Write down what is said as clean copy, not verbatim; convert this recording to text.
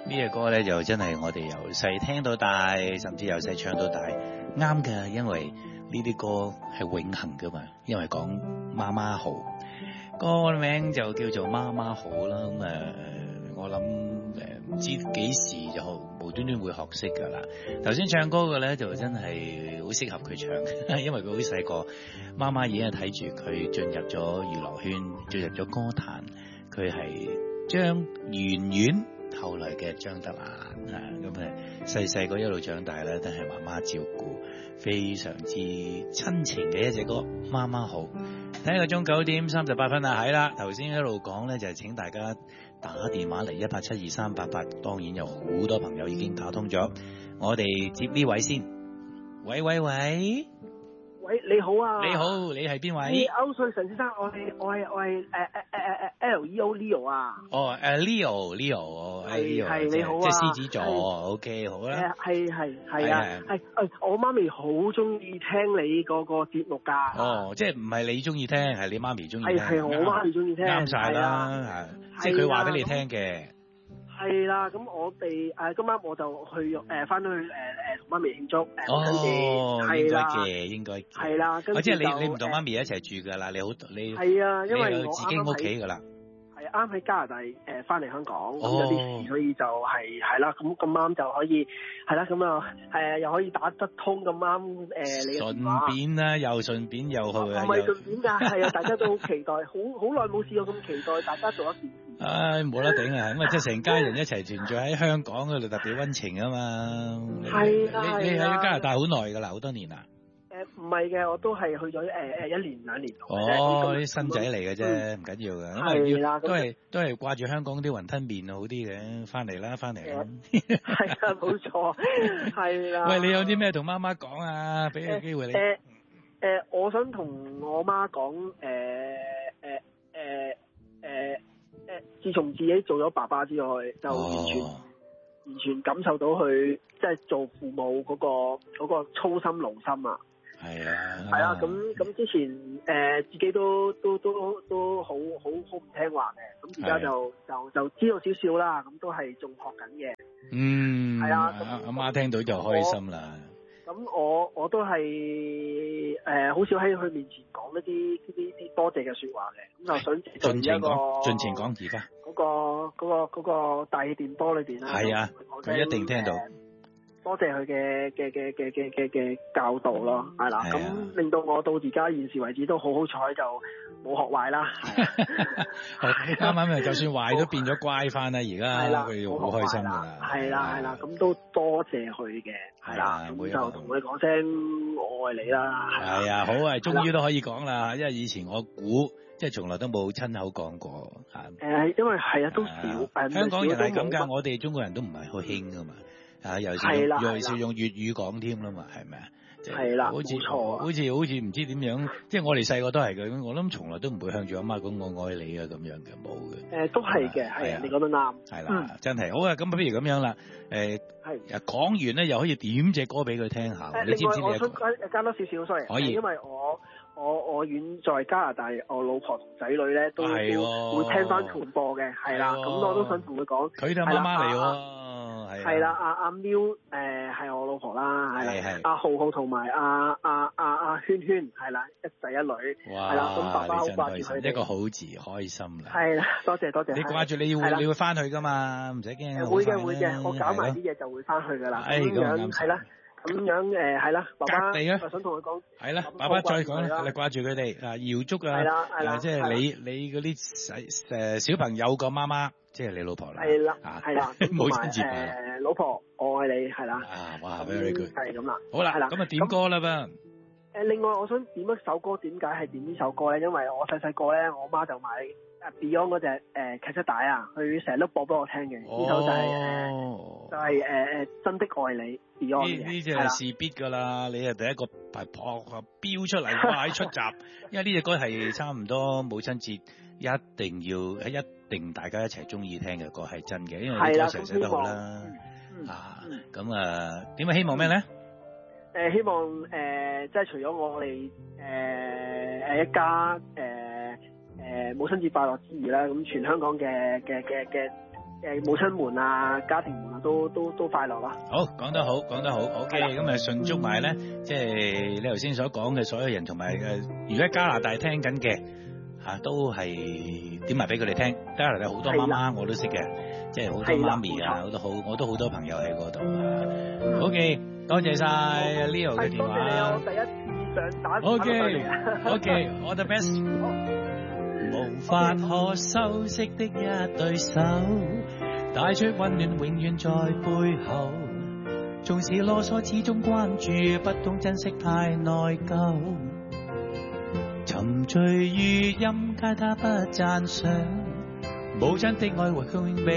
呢隻歌咧就真係我哋由細聽到大，甚至由細唱到大，啱㗎，因為呢啲歌係永恆噶嘛，因為講媽媽好，歌名就叫做媽媽好啦。咁我諗唔知幾時就無端端會學識噶啦。頭先唱歌嘅咧就真係好適合佢唱，因為佢好細個，媽媽已經係睇住佢進入咗娛樂圈，進入咗歌壇，佢係張圓圓。後來嘅張德蘭咁細個一路長大咧，都係媽媽照顧，非常之親情嘅一隻歌。媽媽好，睇個鐘9:38啦，係啦，頭先一路講咧就係請大家打電話嚟1872388，當然有好多朋友已經打通咗，我哋接呢位先。喂， 喂，你好啊！ 你好，你係邊位？ 歐瑞神先生，我係Leo 啊！ 哦，Leo， 係你好啊！ 即係獅子座，OK， 好啦。 係啊，我媽咪好中意聽你嗰個節目㗎。哦， 即係唔係你中意聽，係你媽咪中意聽。 係我媽咪中意聽。 啱晒啦，即係佢話俾你聽嘅。 係啦，咁我哋今晚我就去翻去同媽咪慶祝應該係啦，跟住即係你唔同媽咪一齊住㗎啦，你係啊，因為我自己屋企㗎啦。 係啱喺加拿大翻嚟香港，咁有啲事，所以就係啦，咁啱就可以係啦，咁啊又可以打得通咁啱你嘅電話。 順便啦，又順便又去啊！ 唔係順便㗎，係啊，大家都好期待，好耐冇試過咁期待，大家做一件事。 唉，冇得頂啊！咁啊，即係成家人一齊團聚喺香港嗰度，特別溫情啊嘛。 係啦， 你喺加拿大好耐㗎啦，好多年啦。 唔係嘅，我都係去咗1年2年。 啲新仔嚟嘅啫，唔緊要嘅。 係啦， 都係掛住香港啲雲吞麵好啲嘅，翻嚟啦。 係啊，冇錯，係啦。 喂，你有啲咩同媽媽講啊？俾個機會你。 我想同我媽講，自從自己做咗爸爸之外，就完全感受到佢即係做父母嗰個操心勞心啊！係啊，咁之前自己都好唔聽話嘅，咁而家就知道少少啦，咁都係仲學緊嘅。係啊， 阿媽聽到就開心啦。 咁我都係好少喺佢面前講一啲多謝嘅說話嘅，咁就想盡情講而家嗰個大氣電波裏邊啦。 係啊，佢一定聽到。 多謝佢嘅教導咯，係啦，咁令到我到而家現時為止都好彩，就冇學壞啦。 啱咪就算壞都變咗乖翻啦，而家佢好開心噶啦。 係啦，咁都多謝佢嘅，係啦，咁就同佢講聲我愛你啦。 係啊，好啊，終於都可以講啦，因為以前我估即係從來都冇親口講過。 因為係啊，都少。 香港人係咁㗎，我哋中國人都唔係好興㗎嘛。尤其是用粵語講添啦嘛，係咪啊？ 係啦，冇錯。 好似唔知點樣，即係我哋細個都係嘅，我諗從來都唔會向住阿媽講我愛你啊咁樣嘅，冇嘅。 都係嘅，係啊，你講得啱。係啦，真係好啊！咁不如咁樣啦，講完咧又可以點隻歌俾佢聽下。你知唔知？ 我想加多少少，sorry。 可以。 因為我遠在加拿大，我老婆同仔女咧都會聽翻重播嘅，係啦。咁我都想同佢講。 佢哋媽媽嚟喎。 係啦，阿 Miu 係我老婆啦，係阿浩浩同埋阿圈圈係啦，一仔一女，係啦，咁爸爸好掛住佢哋， 一個好字開心啦。 係啦，多謝。你掛住你會翻去噶嘛？唔使驚。 會嘅，我搞埋啲嘢就會翻去噶啦。咁樣係啦，咁樣係啦，爸爸我想同佢講。係啦， 爸爸再講啦，你掛住佢哋啊，瑤竹啊， 係啦， 即係你嗰啲小朋友個媽媽。即係你老婆啦， 係啦， 母親節老婆我愛你，係啦， 哇 very good， 係咁啦， 好啦，咁啊點歌啦噃。 另外我想點一首歌，點解係點呢首歌咧？因為我細個咧，我媽就買Beyond 嗰隻卡式帶啊，佢成日都播俾我聽嘅。呢首就係真的愛你 Beyond 呢隻係必噶啦，你係第一個飆出嚟哇喺出閘，因為呢隻歌係差唔多母親節一定大家一齊中意聽嘅歌係真嘅，因為呢歌詞寫得好啦。咁點解希望咩咧？ 希望即係除咗我哋一家母親節快樂之餘啦，咁全香港嘅母親們啊、家庭們啊都快樂啦。 好，講得好，OK，咁啊順祝埋咧，即係你頭先所講嘅所有人，同埋如果喺加拿大聽緊嘅都係點埋俾佢哋聽。加拿大好多媽媽我都識嘅，即係好多媽咪啊，我都好多朋友喺嗰度。OK， 多謝晒 Leo 嘅電話。多謝你， 我第一次上打。 OK， all the best。無法可修飾的一對手，帶出溫暖永遠在背後。縱使囉嗦始終關注，不懂珍惜太內疚。沉醉於音階他不讚賞，母親的愛和永永